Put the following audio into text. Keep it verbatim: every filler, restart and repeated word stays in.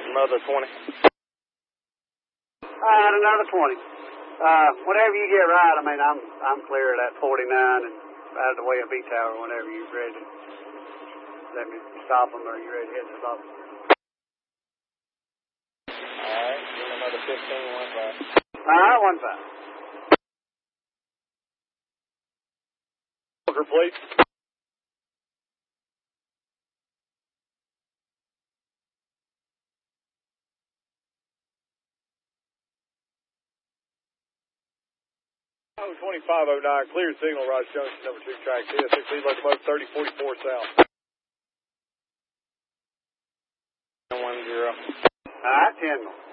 Another twenty. All right, another twenty. Uh, whenever you get right, I mean, I'm I'm clear of that forty-nine and out of the way of B-Tower whenever you're ready to let me stop them or you're ready to hit the stop. All right, give me another fifteen, one five. All right, one five. Walker, please. Oh, twenty-five oh nine, clear signal, Roger Junction, number two, track T S sixteen, locomotive thirty forty-four south. one zero. All right, ten more.